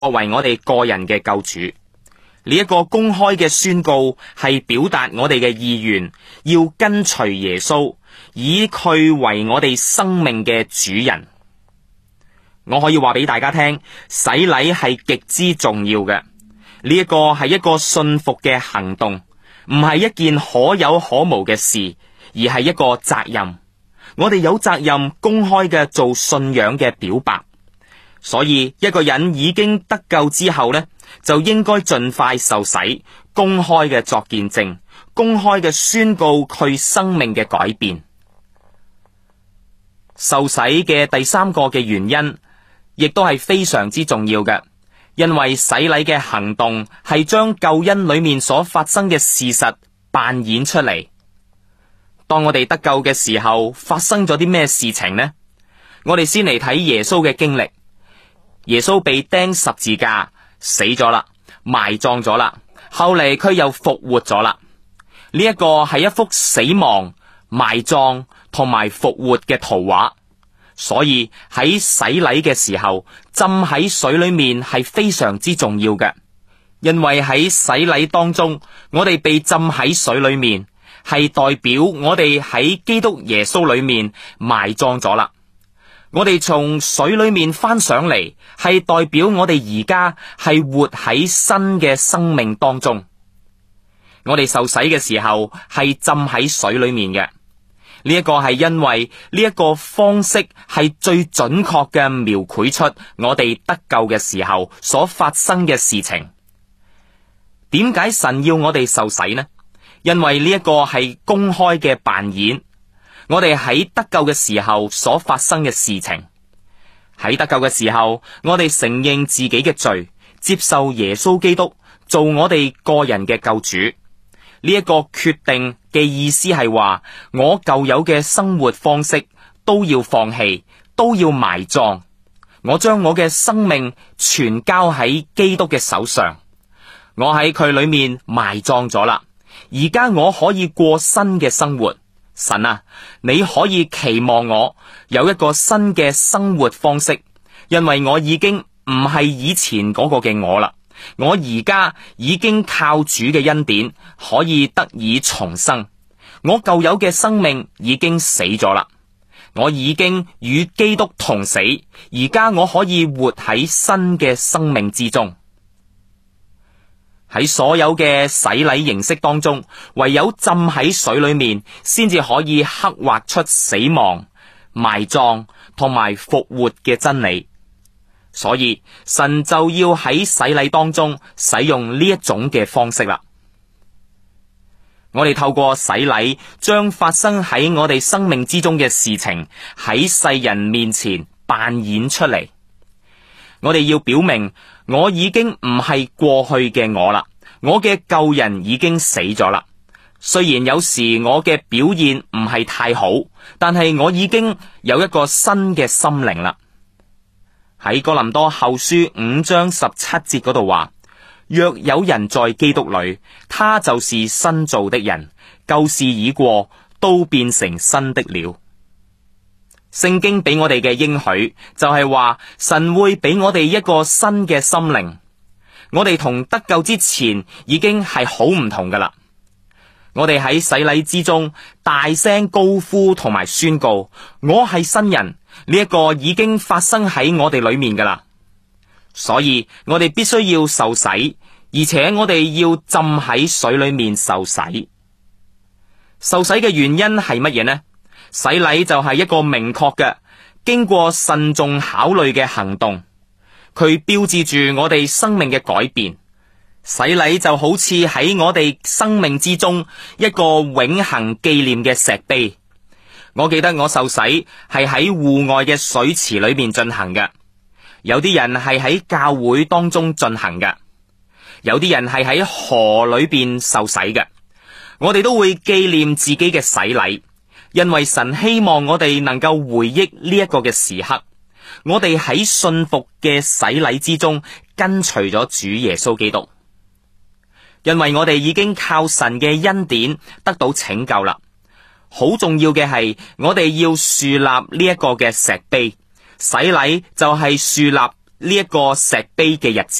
作為我哋個人嘅救主。呢一個公開嘅宣告係表達我哋嘅意願，要跟隨耶穌，以佢為我哋生命嘅主人。我可以話俾大家聽，洗禮係極之重要嘅。呢一個係一個信服嘅行動，唔係一件可有可無嘅事，而係一個責任。我哋有責任公開嘅做信仰嘅表白。所以一個人已經得救之後呢，就應該盡快受洗，公開嘅作見證，公開嘅宣告佢生命嘅改變。受洗嘅第三個嘅原因，亦都係非常之重要嘅，因為洗禮嘅行動係將救恩裏面所發生嘅事實扮演出嚟。當我哋得救嘅時候，發生咗啲咩事情呢？我哋先嚟睇耶穌嘅經歷。耶穌被釘十字架，死咗啦，埋葬咗啦，後嚟佢又復活咗啦。呢一個係一幅死亡、埋葬同埋復活嘅圖畫。所以喺洗禮嘅時候，浸喺水裏面係非常之重要嘅，因為喺洗禮當中，我哋被浸喺水裏面，係代表我哋喺基督耶穌裏面埋葬咗啦。我哋從水裏面翻上嚟，係代表我哋而家係活喺新嘅生命當中。我哋受洗嘅時候係浸喺水裏面嘅，呢一個係因為呢一個方式係最準確嘅描繪出我哋得救嘅時候所發生嘅事情。點解神要我哋受洗呢？因為呢一個係公開嘅扮演。我哋喺得救嘅時候所發生嘅事情，喺得救嘅時候，我哋承認自己嘅罪，接受耶穌基督做我哋個人嘅救主。呢一個決定嘅意思係話，我舊有嘅生活方式都要放棄，都要埋葬。我將我嘅生命全交喺基督嘅手上，我喺佢裏面埋葬咗啦。而家我可以過新嘅生活。神啊，你可以期望我有一個新嘅生活方式，因為我已經唔係以前嗰個嘅我啦。我而家已經靠主嘅恩典可以得以重生。我舊有嘅生命已經死咗啦，我已經與基督同死，而家我可以活喺新嘅生命之中。喺所有嘅洗禮形式當中，唯有浸喺水裏面，先至可以刻畫出死亡、埋葬同埋復活嘅真理。所以神就要喺洗禮當中使用呢一種嘅方式啦。我哋透過洗禮，將發生喺我哋生命之中嘅事情喺世人面前扮演出嚟。我哋要表明，我已經唔係過去嘅我啦，我嘅舊人已經死咗啦。雖然有時我嘅表現唔係太好，但係我已經有一個新嘅心靈啦。喺哥林多後書5章17節嗰度話，若有人在基督裏，他就是新造的人，舊事已過，都變成新的了。聖經俾我哋嘅應許就係話，神會俾我哋一個新嘅心靈。我哋同得救之前已經係好唔同噶啦。我哋喺洗禮之中大聲高呼同埋宣告，我係新人。呢一個已經發生喺我哋裏面噶啦。所以我哋必須要受洗，而且我哋要浸喺水裏面受洗。受洗嘅原因係乜嘢呢？洗禮就係一個明確嘅、經過慎重考慮嘅行動，佢標誌住我哋生命嘅改變。洗禮就好似喺我哋生命之中一個永恆紀念嘅石碑。我記得我受洗係喺戶外嘅水池裏面進行嘅，有啲人係喺教會當中進行嘅，有啲人係喺河裏邊受洗嘅。我哋都會紀念自己嘅洗禮，因為神希望我哋能夠回憶呢一個嘅時刻，我哋喺信服嘅洗禮之中跟隨咗主耶穌基督，因為我哋已經靠神嘅恩典得到拯救啦。好重要嘅係，我哋要樹立呢一個嘅石碑，洗禮就係樹立呢一個石碑嘅日子。